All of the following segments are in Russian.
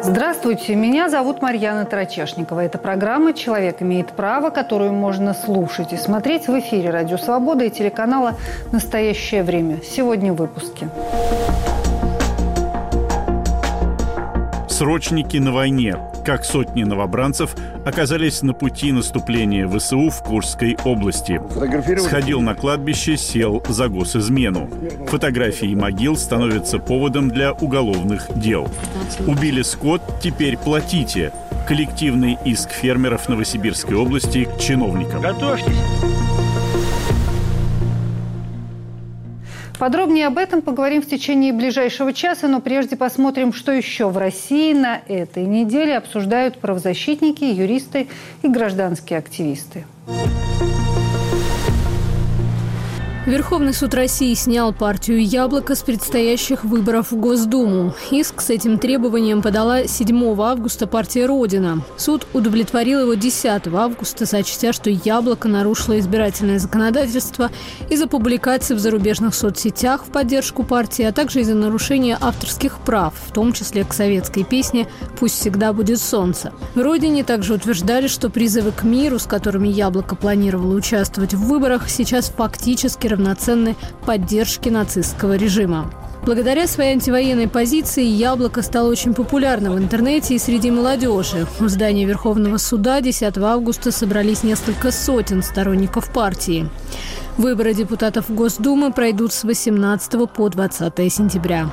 Здравствуйте, меня зовут Марьяна Тарачешникова. Это программа «Человек имеет право», которую можно слушать и смотреть в эфире «Радио Свобода» и телеканала «Настоящее время». Сегодня в выпуске. Срочники на войне. Как сотни новобранцев оказались на пути наступления ВСУ в Курской области. Сходил на кладбище, сел за госизмену. Фотографии могил становятся поводом для уголовных дел. Убили скот, теперь платите. Коллективный иск фермеров Новосибирской области к чиновникам. Готовьтесь. Подробнее об этом поговорим в течение ближайшего часа, но прежде посмотрим, что еще в России на этой неделе обсуждают правозащитники, юристы и гражданские активисты. Верховный суд России снял партию «Яблоко» с предстоящих выборов в Госдуму. Иск с этим требованием подала 7 августа партия «Родина». Суд удовлетворил его 10 августа, сочтя, что «Яблоко» нарушило избирательное законодательство из-за публикаций в зарубежных соцсетях в поддержку партии, а также из-за нарушения авторских прав, в том числе к советской песне «Пусть всегда будет солнце». В «Родине» также утверждали, что призывы к миру, с которыми «Яблоко» планировало участвовать в выборах, сейчас фактически равноценны поддержке нацистского режима. Благодаря своей антивоенной позиции «Яблоко» стало очень популярно в интернете и среди молодежи. В здании Верховного суда 10 августа собрались несколько сотен сторонников партии. Выборы депутатов Госдумы пройдут с 18 по 20 сентября.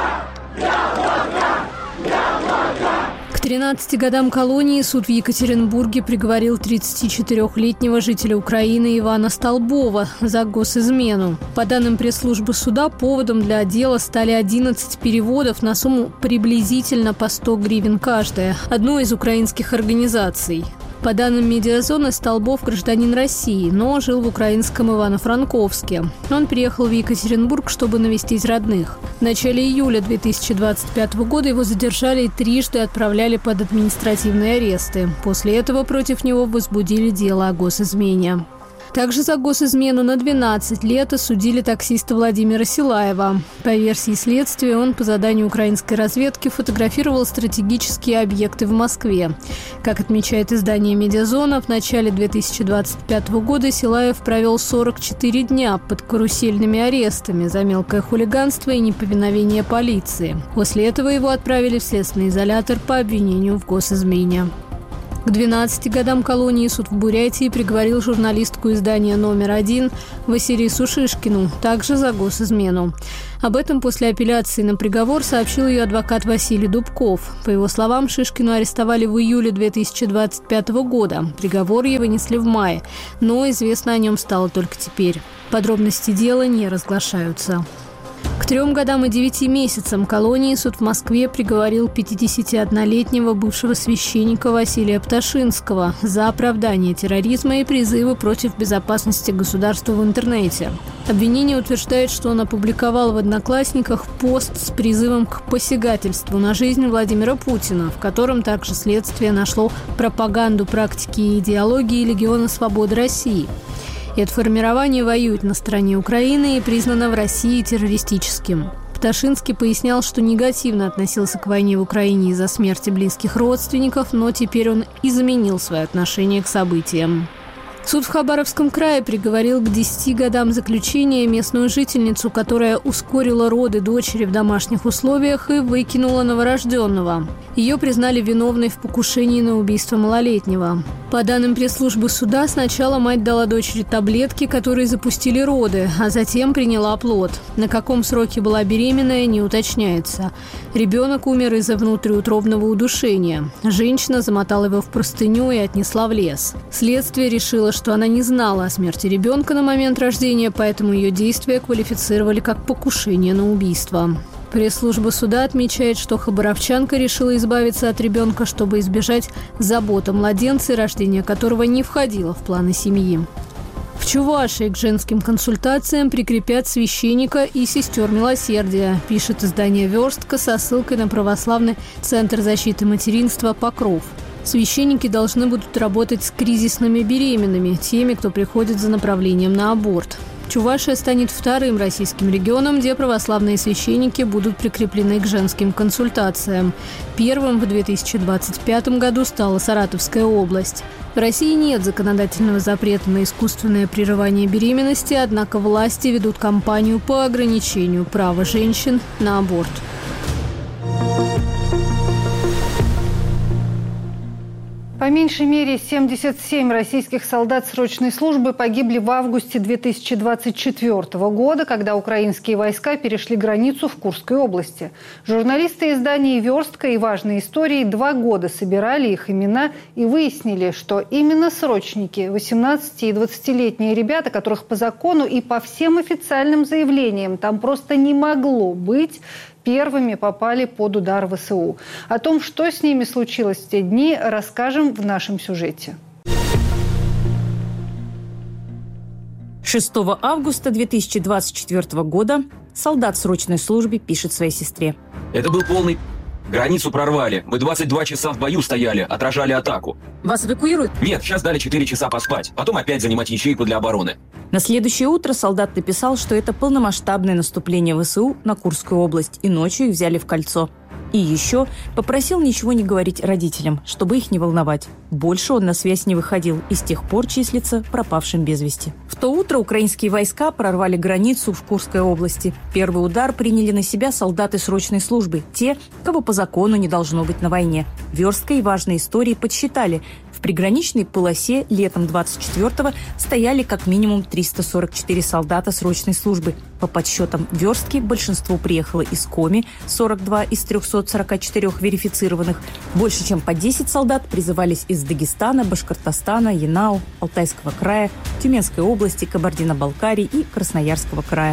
К 13 годам колонии суд в Екатеринбурге приговорил 34-летнего жителя Украины Ивана Столбова за госизмену. По данным пресс-службы суда, поводом для дела стали 11 переводов на сумму приблизительно по 100 гривен каждая одной из украинских организаций. По данным «Медиазоны», Столбов – гражданин России, но жил в украинском Ивано-Франковске. Он приехал в Екатеринбург, чтобы навестить родных. В начале июля 2025 года его задержали и трижды отправляли под административные аресты. После этого против него возбудили дело о госизмене. Также за госизмену на 12 лет осудили таксиста Владимира Силаева. По версии следствия, он по заданию украинской разведки фотографировал стратегические объекты в Москве. Как отмечает издание «Медиазона», в начале 2025 года Силаев провел 44 дня под карусельными арестами за мелкое хулиганство и неповиновение полиции. После этого его отправили в следственный изолятор по обвинению в госизмене. К 12 годам колонии суд в Бурятии приговорил журналистку издания «Номер-1» Василису Шишкину, также за госизмену. Об этом после апелляции на приговор сообщил ее адвокат Василий Дубков. По его словам, Шишкину арестовали в июле 2025 года. Приговор ей вынесли в мае, но известно о нем стало только теперь. Подробности дела не разглашаются. К 3 годам и 9 месяцам колонии суд в Москве приговорил 51-летнего бывшего священника Василия Пташинского за оправдание терроризма и призывы против безопасности государства в интернете. Обвинение утверждает, что он опубликовал в «Одноклассниках» пост с призывом к посягательству на жизнь Владимира Путина, в котором также следствие нашло пропаганду практики и идеологии Легиона Свободы России. Это формирование воюет на стороне Украины и признано в России террористическим. Пташинский пояснял, что негативно относился к войне в Украине из-за смерти близких родственников, но теперь он изменил свое отношение к событиям. Суд в Хабаровском крае приговорил к 10 годам заключения местную жительницу, которая ускорила роды дочери в домашних условиях и выкинула новорожденного. Ее признали виновной в покушении на убийство малолетнего. По данным пресс-службы суда, сначала мать дала дочери таблетки, которые запустили роды, а затем приняла плод. На каком сроке была беременная, не уточняется. Ребенок умер из-за внутриутробного удушения. Женщина замотала его в простыню и отнесла в лес. Следствие решило, что она не знала о смерти ребенка на момент рождения, поэтому ее действия квалифицировали как покушение на убийство. Пресс-служба суда отмечает, что хабаровчанка решила избавиться от ребенка, чтобы избежать забот о младенце, рождение которого не входило в планы семьи. В Чувашии к женским консультациям прикрепят священника и сестер милосердия, пишет издание «Верстка» со ссылкой на православный центр защиты материнства «Покров». Священники должны будут работать с кризисными беременными, теми, кто приходит за направлением на аборт. Чувашия станет вторым российским регионом, где православные священники будут прикреплены к женским консультациям. Первым в 2025 году стала Саратовская область. В России нет законодательного запрета на искусственное прерывание беременности, однако власти ведут кампанию по ограничению права женщин на аборт. По меньшей мере 77 российских солдат срочной службы погибли в августе 2024 года, когда украинские войска перешли границу в Курской области. Журналисты изданий «Верстка» и «Важные истории» 2 года собирали их имена и выяснили, что именно срочники, 18- и 20-летние ребята, которых по закону и по всем официальным заявлениям там просто не могло быть, первыми попали под удар ВСУ. О том, что с ними случилось в те дни, расскажем в нашем сюжете. 6 августа 2024 года солдат срочной службы пишет своей сестре. Это был полный... Границу прорвали. Мы 22 часа в бою стояли, отражали атаку. Вас эвакуируют? Нет, сейчас дали 4 часа поспать. Потом опять занимать ячейку для обороны. На следующее утро солдат написал, что это полномасштабное наступление ВСУ на Курскую область, и ночью их взяли в кольцо. И еще попросил ничего не говорить родителям, чтобы их не волновать. Больше он на связь не выходил и с тех пор числится пропавшим без вести. В то утро украинские войска прорвали границу в Курской области. Первый удар приняли на себя солдаты срочной службы, те, кого по закону не должно быть на войне. Верстка и «Важные истории» подсчитали. В приграничной полосе летом 24-го стояли как минимум 344 солдата срочной службы. По подсчетам Верстки, большинство приехало из Коми, 42 из 344 верифицированных. Больше чем по 10 солдат призывались из Дагестана, Башкортостана, Янау, Алтайского края, Тюменской области, Кабардино-Балкарии и Красноярского края.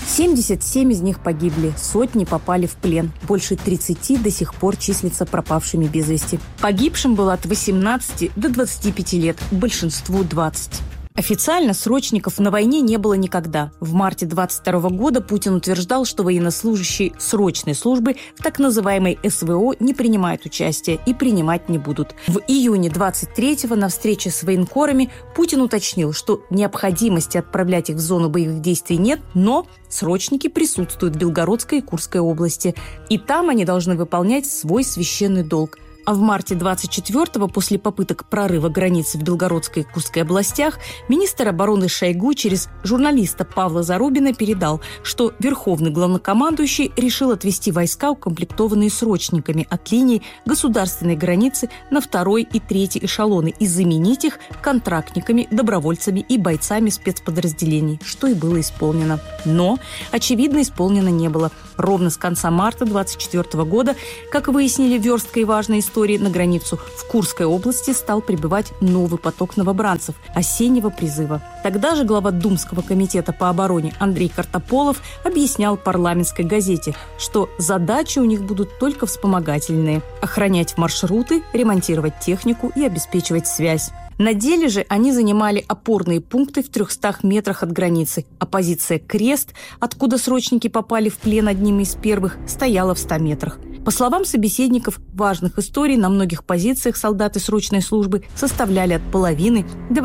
77 из них погибли, сотни попали в плен. Больше 30 до сих пор числятся пропавшими без вести. Погибшим было от 18 до 25 лет, большинству 20. Официально срочников на войне не было никогда. В марте 22 года Путин утверждал, что военнослужащие срочной службы в так называемой СВО не принимают участие и принимать не будут. В июне 23-го на встрече с военкорами Путин уточнил, что необходимости отправлять их в зону боевых действий нет, но срочники присутствуют в Белгородской и Курской области. И там они должны выполнять свой священный долг. А в марте 24-го, после попыток прорыва границы в Белгородской и Курской областях, министр обороны Шойгу через журналиста Павла Зарубина передал, что верховный главнокомандующий решил отвести войска, укомплектованные срочниками от линии государственной границы на 2 и 3 эшелоны и заменить их контрактниками, добровольцами и бойцами спецподразделений, что и было исполнено. Но, очевидно, исполнено не было. Ровно с конца марта 24 года, как выяснили Верстка и «Важные истории», на границу в Курской области стал прибывать новый поток новобранцев осеннего призыва. Тогда же глава Думского комитета по обороне Андрей Картополов объяснял парламентской газете, что задачи у них будут только вспомогательные – охранять маршруты, ремонтировать технику и обеспечивать связь. На деле же они занимали опорные пункты в 300 метрах от границы, а позиция «Крест», откуда срочники попали в плен одним из первых, стояла в 100 метрах. По словам собеседников «Важных историй», на многих позициях солдаты срочной службы составляли от половины до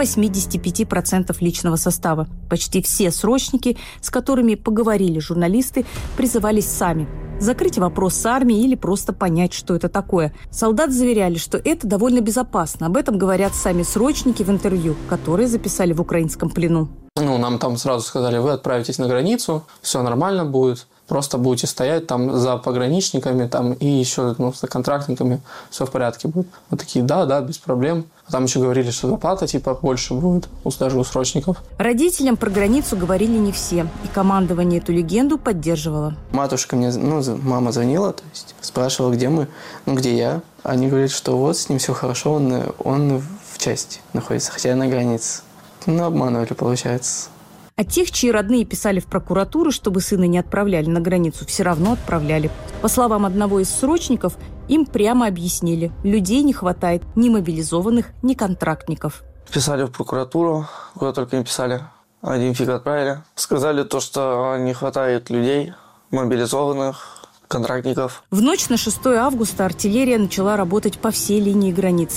85% личного состава. Почти все срочники, с которыми поговорили журналисты, призывались сами. Закрыть вопрос с армией или просто понять, что это такое. Солдат заверяли, что это довольно безопасно. Об этом говорят сами срочники в интервью, которые записали в украинском плену. Нам там сразу сказали, вы отправитесь на границу, все нормально будет. Просто будете стоять там за пограничниками там, и еще за контрактниками, все в порядке будет. Мы такие, да, без проблем. А там еще говорили, что зарплата больше будет, даже у срочников. Родителям про границу говорили не все, и командование эту легенду поддерживало. Матушка мне, мама звонила, то есть спрашивала, где мы, где я. Они говорят, что вот с ним все хорошо, он в части находится, хотя на границе. Обманывали, получается. А тех, чьи родные писали в прокуратуру, чтобы сына не отправляли на границу, все равно отправляли. По словам одного из срочников, им прямо объяснили – людей не хватает ни мобилизованных, ни контрактников. Писали в прокуратуру, куда только не писали. Один фиг отправили. Сказали то, что не хватает людей, мобилизованных, контрактников. В ночь на 6 августа артиллерия начала работать по всей линии границы.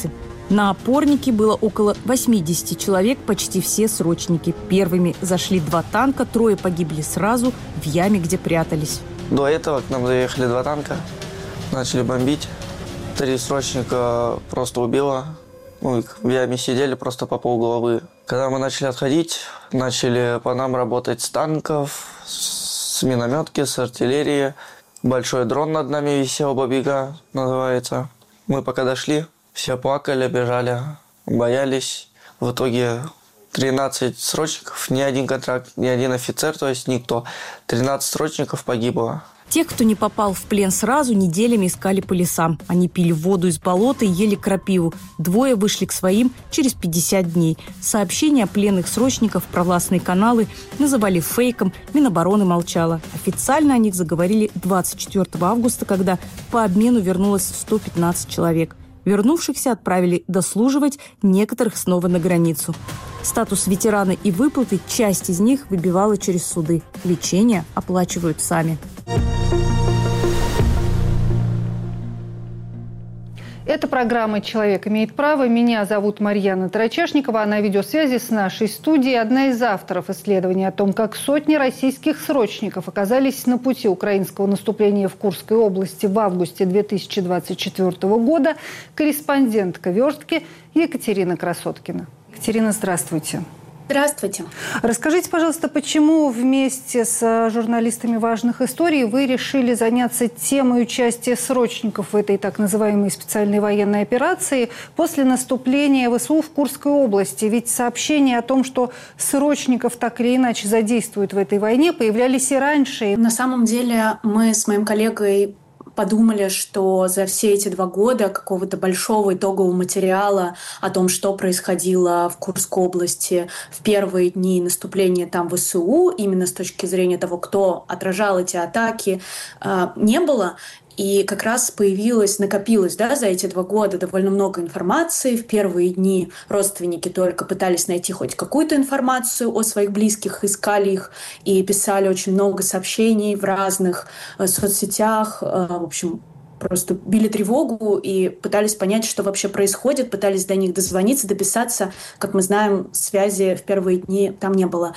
На опорнике было около 80 человек, почти все срочники. Первыми зашли 2 танка, 3 погибли сразу в яме, где прятались. До этого к нам заехали 2 танка, начали бомбить. 3 срочника просто убило. В яме сидели просто по полголовы. Когда мы начали отходить, начали по нам работать с танков, с минометки, с артиллерии. Большой дрон над нами висел, «Бабига» называется. Мы пока дошли, все плакали, бежали, боялись. В итоге 13 срочников, ни один контракт, ни один офицер, то есть никто. 13 срочников погибло. Тех, кто не попал в плен сразу, неделями искали по лесам. Они пили воду из болота и ели крапиву. 2 вышли к своим через 50 дней. Сообщения о пленных срочников в провластные каналы называли фейком, Минобороны молчала. Официально о них заговорили 24 августа, когда по обмену вернулось 115 человек. Вернувшихся отправили дослуживать, некоторых снова на границу. Статус ветерана и выплаты часть из них выбивала через суды. Лечение оплачивают сами. Это программа «Человек имеет право». Меня зовут Марьяна Тарачешникова. На видеосвязи с нашей студией одна из авторов исследования о том, как сотни российских срочников оказались на пути украинского наступления в Курской области в августе 2024 года, корреспондентка «Верстки» Екатерина Красоткина. Екатерина, здравствуйте. Здравствуйте. Расскажите, пожалуйста, почему вместе с журналистами важных историй вы решили заняться темой участия срочников в этой так называемой специальной военной операции после наступления ВСУ в Курской области? Ведь сообщения о том, что срочников так или иначе задействуют в этой войне, появлялись и раньше. На самом деле мы с моим коллегой подумали, что за все эти 2 года какого-то большого итогового материала о том, что происходило в Курской области в первые дни наступления там ВСУ, именно с точки зрения того, кто отражал эти атаки, не было. И как раз накопилось за эти 2 года довольно много информации. В первые дни родственники только пытались найти хоть какую-то информацию о своих близких, искали их и писали очень много сообщений в разных соцсетях. В общем, просто били тревогу и пытались понять, что вообще происходит, пытались до них дозвониться, дописаться. Как мы знаем, связи в первые дни там не было.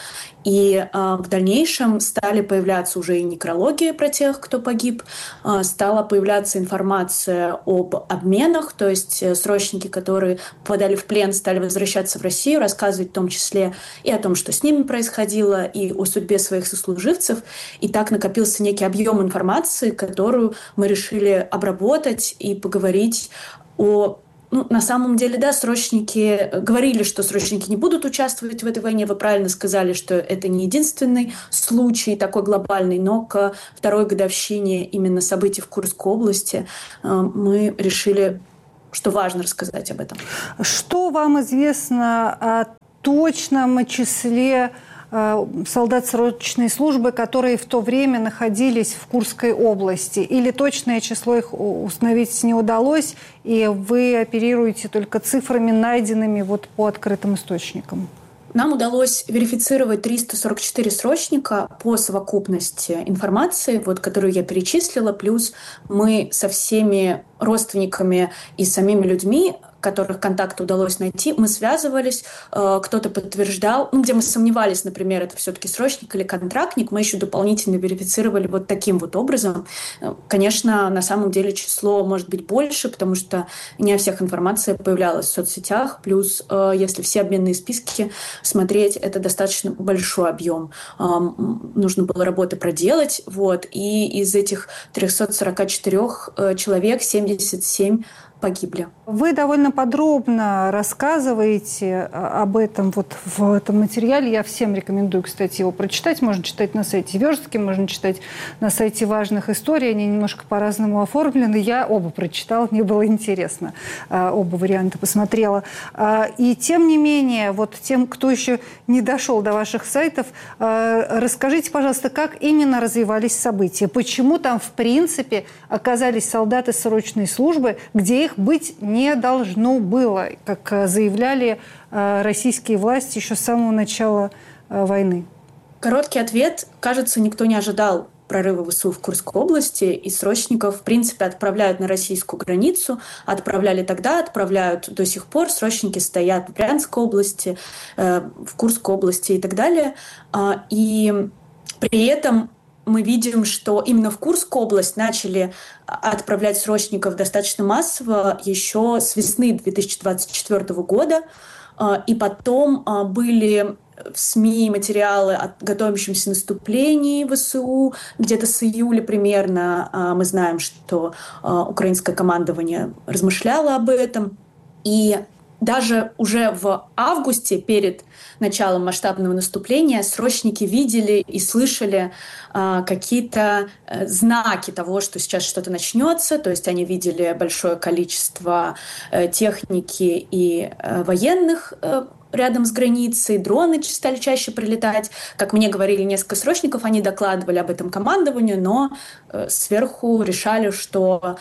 И в дальнейшем стали появляться уже и некрологи про тех, кто погиб, стала появляться информация об обменах, то есть срочники, которые попадали в плен, стали возвращаться в Россию, рассказывать в том числе и о том, что с ними происходило, и о судьбе своих сослуживцев. И так накопился некий объем информации, которую мы решили обработать и поговорить о... на самом деле, срочники говорили, что срочники не будут участвовать в этой войне. Вы правильно сказали, что это не единственный случай такой глобальный, но к 2-й годовщине именно событий в Курской области мы решили, что важно рассказать об этом. Что вам известно о точном числе солдат срочной службы, которые в то время находились в Курской области? Или точное число их установить не удалось, и вы оперируете только цифрами, найденными по открытым источникам? Нам удалось верифицировать 344 срочника по совокупности информации, которую я перечислила, плюс мы со всеми родственниками и самими людьми, которых контакты удалось найти, мы связывались, кто-то подтверждал, где мы сомневались, например, это все-таки срочник или контрактник, мы еще дополнительно верифицировали таким образом. Конечно, на самом деле число может быть больше, потому что не о всех информация появлялась в соцсетях, плюс если все обменные списки смотреть, это достаточно большой объем. Нужно было работы проделать, и из этих 344 человек 77 погибли. Вы довольно подробно рассказываете об этом в этом материале. Я всем рекомендую, кстати, его прочитать. Можно читать на сайте «Верстки», можно читать на сайте «Важных историй». Они немножко по-разному оформлены. Я оба прочитала, мне было интересно. Оба варианта посмотрела. И тем не менее, тем, кто еще не дошел до ваших сайтов, расскажите, пожалуйста, как именно развивались события? Почему там, в принципе, оказались солдаты срочной службы, где их быть не должно было, как заявляли российские власти еще с самого начала войны? Короткий ответ. Кажется, никто не ожидал прорыва ВСУ в Курской области, и срочников, в принципе, отправляют на российскую границу. Отправляли тогда, отправляют до сих пор. Срочники стоят в Брянской области, в Курской области и так далее. И при этом мы видим, что именно в Курскую область начали отправлять срочников достаточно массово еще с весны 2024 года. И потом были в СМИ материалы о готовящемся наступлении ВСУ. Где-то с июля примерно мы знаем, что украинское командование размышляло об этом. И даже уже в августе, перед началом масштабного наступления, срочники видели и слышали какие-то знаки того, что сейчас что-то начнется. То есть они видели большое количество техники и военных рядом с границей, дроны стали чаще прилетать. Как мне говорили несколько срочников, они докладывали об этом командованию, но сверху решали, что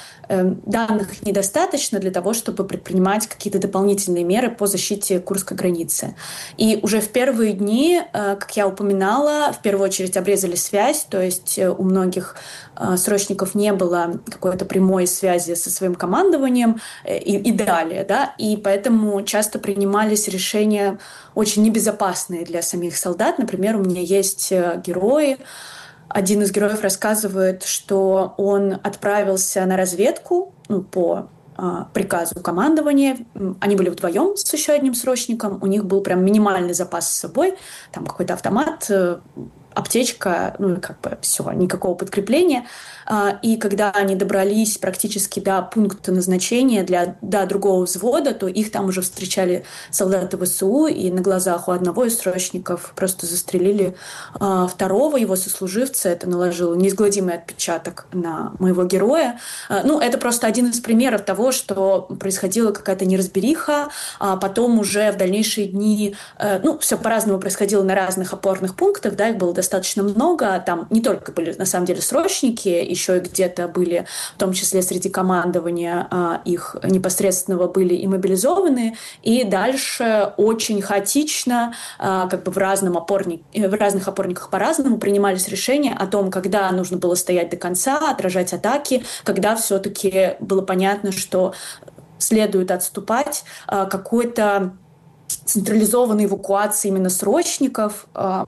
данных недостаточно для того, чтобы предпринимать какие-то дополнительные меры по защите Курской границы. И уже в первые дни, как я упоминала, в первую очередь обрезали связь, то есть у многих срочников не было какой-то прямой связи со своим командованием и далее, да, и поэтому часто принимались решения очень небезопасные для самих солдат. Например, у меня есть герои. Один из героев рассказывает, что он отправился на разведку по приказу командования. Они были вдвоем с еще одним срочником. У них был прям минимальный запас с собой. Там какой-то автомат, аптечка, все, никакого подкрепления. И когда они добрались практически до пункта назначения до другого взвода, то их там уже встречали солдаты ВСУ, и на глазах у одного из срочников просто застрелили второго его сослуживца. Это наложило неизгладимый отпечаток на моего героя. Это просто один из примеров того, что происходила какая-то неразбериха, а потом уже в дальнейшие дни, все по-разному происходило на разных опорных пунктах, да, их было достаточно много. Там не только были, на самом деле, срочники, еще и где-то были, в том числе среди командования их непосредственного, были и мобилизованы. И дальше очень хаотично, в разных опорниках по-разному принимались решения о том, когда нужно было стоять до конца, отражать атаки, когда все-таки было понятно, что следует отступать, какой-то централизованной эвакуации именно срочников.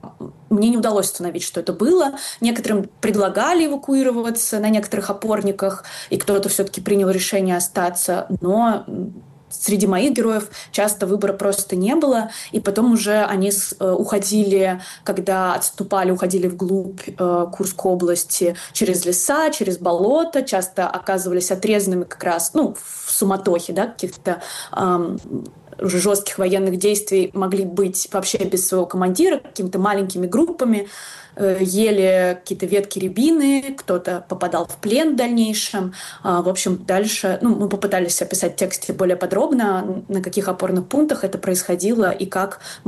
Мне не удалось установить, что это было. Некоторым предлагали эвакуироваться на некоторых опорниках, и кто-то все-таки принял решение остаться, но среди моих героев часто выбора просто не было, и потом уже они уходили, когда отступали, уходили вглубь Курской области через леса, через болото, часто оказывались отрезанными как раз, в суматохе, да, каких-то уже жестких военных действий, могли быть вообще без своего командира, какими-то маленькими группами, ели какие-то ветки рябины, кто-то попадал в плен в дальнейшем. В общем, дальше мы попытались описать в тексте более подробно, на каких опорных пунктах это происходило и как